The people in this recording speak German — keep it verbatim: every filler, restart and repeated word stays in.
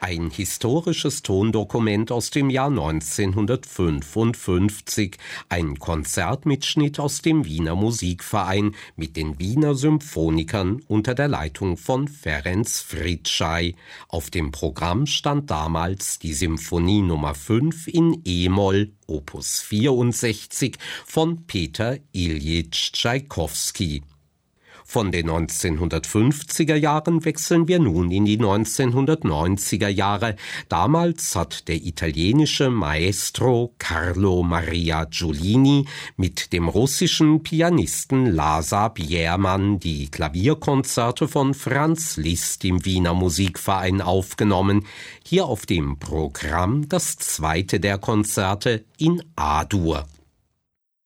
Ein historisches Tondokument aus dem Jahr neunzehnhundertfünfundfünfzig, ein Konzertmitschnitt aus dem Wiener Musikverein mit den Wiener Symphonikern unter der Leitung von Ferenc Fricsay. Auf dem Programm stand damals die Symphonie Nummer fünf in E-Moll, Opus vierundsechzig von Peter Iljitsch Tschaikowski. Von den neunzehnhundertfünfziger Jahren wechseln wir nun in die neunzehnhundertneunziger Jahre. Damals hat der italienische Maestro Carlo Maria Giulini mit dem russischen Pianisten Lasa Biermann die Klavierkonzerte von Franz Liszt im Wiener Musikverein aufgenommen. Hier auf dem Programm das zweite der Konzerte in A-Dur.